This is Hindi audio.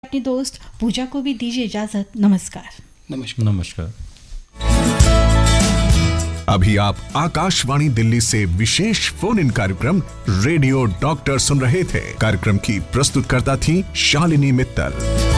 अपनी दोस्त पूजा को भी दीजिए इजाजत। नमस्कार। नमस्कार। नमस्कार। अभी आप आकाशवाणी दिल्ली से विशेष फोन इन कार्यक्रम रेडियो डॉक्टर सुन रहे थे। कार्यक्रम की प्रस्तुतकर्ता थी शालिनी मित्तल।